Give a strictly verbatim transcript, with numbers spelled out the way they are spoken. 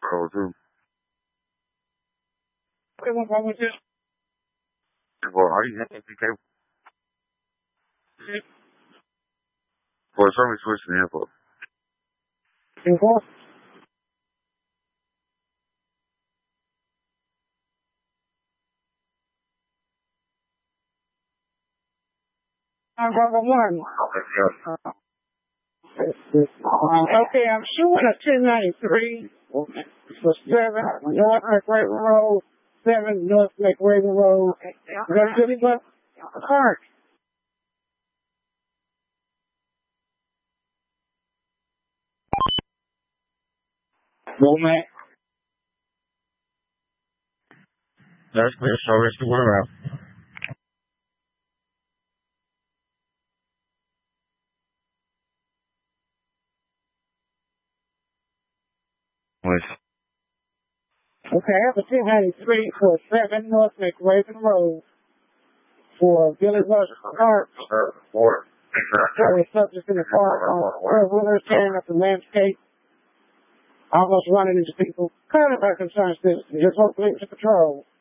patrol too. Okay, what's wrong with you? Well, are you having P K? Well, somebody switching the info. Info? I'm number one. Uh, okay, I'm shooting a ten ninety-three for seven North McRaven Road, seven North McRaven Road. Is that good enough? Park. Well, man. That's the service to wear out. Okay, I have a ten ninety-three for seven North McRaven Road for Billy Rush Park. Water. So it's subject in the park on wheelers tearing up the landscape, almost running into people. Kind of our concern citizens, just hopefully it's a patrol.